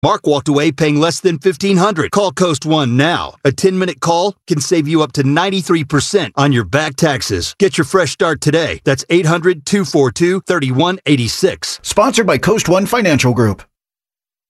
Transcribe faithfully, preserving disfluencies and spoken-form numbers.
Mark walked away paying less than fifteen hundred dollars. Call Coast One now. A ten-minute call can save you up to ninety-three percent on your back taxes. Get your fresh start today. That's eight hundred, two four two, three one eight six. Sponsored by Coast One Financial Group.